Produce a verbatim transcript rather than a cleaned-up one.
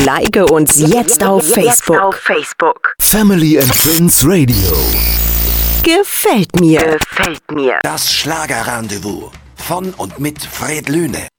Like uns jetzt auf Facebook. auf Facebook. Family and Friends Radio. Gefällt mir. Gefällt mir. Das Schlagerrendezvous von und mit Fred Lüne.